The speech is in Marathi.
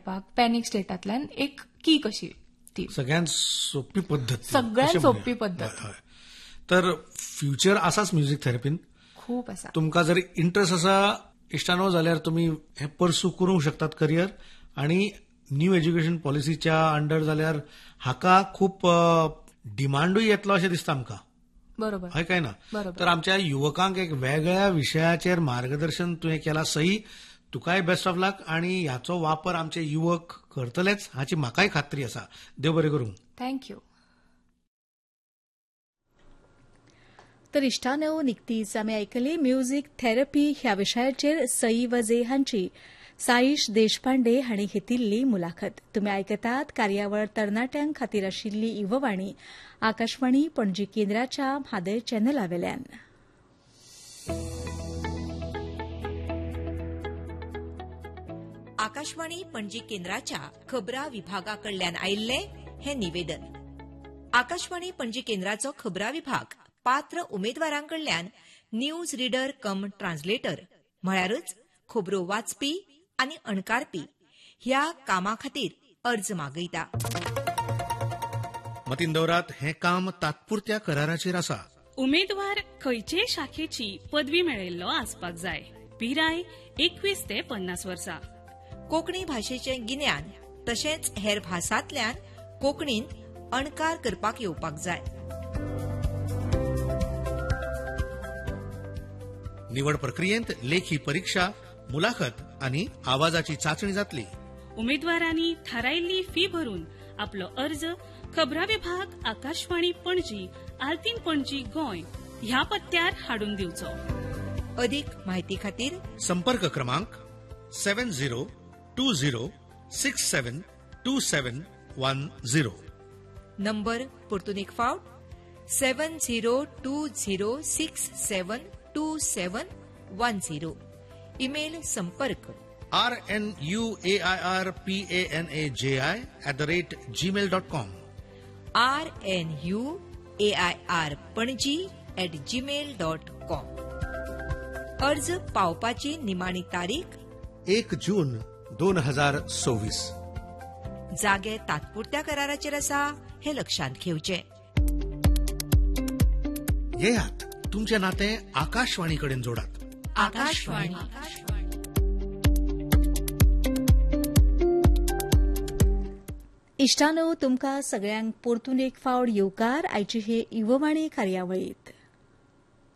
करपाक पॅनिक स्टेटांतल्यान एक की कशी ती सगळ्यात सोपी पद्धत सगळ्यात सोपी पद्धत. हय. तर फ्युचर आसाच म्युझिक थेरपीन. खूप आसा. तुमकां जर इंटरेस्ट आसा इश्टानो जाल्यार तुमी हे परसू करूंक शकतात करियर. आणि न्यू एज्युकेशन पॉलिसीच्या अंडर जाल्यार हाका खूप डिमांडूय येतलो अशें दिसता आमकां. बरोबर. हय काय ना. बरोबर. तर आमच्या युवकांक एक वेगळ्या विशयाचेर मार्गदर्शन तुवें केलां सई. तुकाय बेस्ट ऑफ लक. आणि ह्याचो वापर आमचे युवक करतलेच हाची म्हाकाय खात्री आसा. देव बरें करूं. थँक्यू. तर इश्टानो, निकतीच आमी आयकली म्युझिक थेरपी ह्या विशयाचेर सई वजे हांची साईश देशपांडे हांणी घेतिल्ली मुलाखत. तुमी आयकतात कार्यावळ तरणाट्यां खातीर आशिल्ली युववाणी आकाशवाणी पणजी केंद्राच्या म्हादय चॅनलावेल्यान. आकाशवाणी पणजी केंद्राच्या खबरां विभागाकडल्यान आयिल्ले हे निवेदन. आकाशवाणी पणजी केंद्राचो खबरां विभाग पात्र उमेदवारांकडल्यान न्यूज रीडर कम ट्रान्सलेटर म्हळ्यारच खबरो वाचपी आनी अणकारपी ह्या कामा खातीर अर्ज मागयता. मतीन दवरात, हें काम तात्पुरत्या कराराचेर आसा. उमेदवार खंयचेय शाखेची पदवी मेळयल्लो आसपाक जाय. पिराय 21 ते 50 वर्सां. कोंकणी भाशेचें गिन्यान तशेंच हेर भासांतल्यान कोंकणींत अणकार करपाक येवपाक जाय. निवड प्रक्रियेंत लेखी परीक्षा, मुलाखत आनी आवाजाची चाचणी जातली. उमेदवारांनी थारायिल्ली फी भरून आपलो अर्ज खबरां विभाग आकाशवाणी पणजी, आल्तीन पणजी, गोंय ह्या पत्त्यार हाडून दिवचो. अदीक म्हायती खातीर संपर्क क्रमांक 7020672710. नंबर परतून एक फावट 7020672710. इमेल संपर्क rnuairpanaji@gmail.com. rnuairpanji@gmail.com. अर्ज पावपाची निमाणी तारीख 1 जून 2026. जागे तात्पुरत्या कराराचेर आसा हे लक्षांत घेवचें. येयात, तुमचे नातें आकाशवाणी कडेन जोडात. आकाशवाणी. इश्टानो, तुमकां सगळ्यांक परतून एक फावट येवकार आयची हे युववाणी कार्यावळीत.